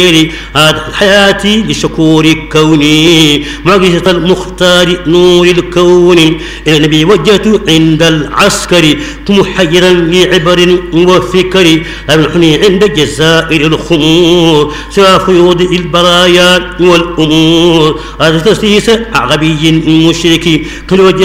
هذا حياتي لشكور كوني معجزة المختار نور الكون إلى النبي وجهت عند العسكر محيرا لعبر وفكر أمنحني عند جزائر الخمور سوى فيوض البرايا والأمور هذا تسليس عربي مشرك كل وجه